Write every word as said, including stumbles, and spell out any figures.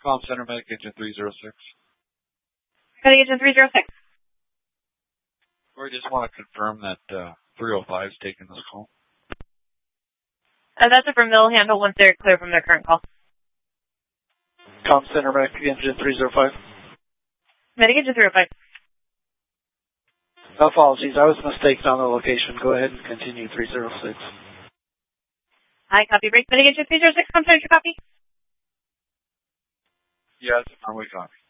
Comm Center, Medic Engine three zero six. Medic Engine three zero six. We just want to confirm that uh, three oh five is taking this call. Uh, that's affirmed. They'll handle once they're clear from their current call. Comm Center, Medic Engine three zero five. Medic Engine three oh five. Apologies, I was mistaken on the location. Go ahead and continue three zero six. Hi, copy break. Medic Engine three zero six, Comm Center, copy? Yes, I'm we copy.